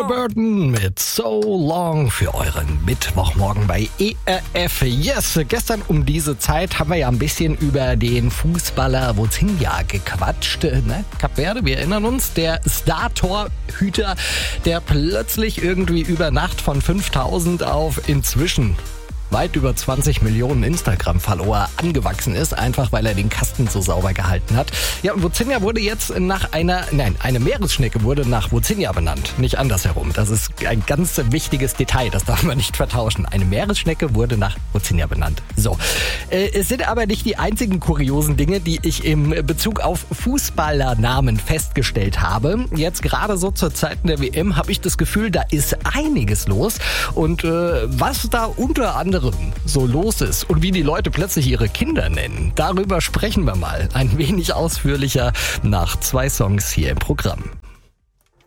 Burton mit So Long für euren Mittwochmorgen bei ERF. Yes, gestern um diese Zeit haben wir ja ein bisschen über den Fußballer Wodzinha gequatscht. Ne? Kap Verde, wir erinnern uns, der Star-Torhüter, der plötzlich irgendwie über Nacht von 5.000 auf inzwischen weit über 20 Millionen Instagram-Follower angewachsen ist, einfach weil er den Kasten so sauber gehalten hat. Ja, und Wodzinha wurde jetzt eine Meeresschnecke wurde nach Wodzinha benannt, nicht andersherum. Das ist ein ganz wichtiges Detail, das darf man nicht vertauschen. Eine Meeresschnecke wurde nach Wodzinha benannt. So, es sind aber nicht die einzigen kuriosen Dinge, die ich im Bezug auf Fußballernamen festgestellt habe. Jetzt gerade so zur Zeit der WM habe ich das Gefühl, da ist einiges los. Und was da unter anderem so los ist und wie die Leute plötzlich ihre Kinder nennen, darüber sprechen wir mal ein wenig ausführlicher nach 2 Songs hier im Programm.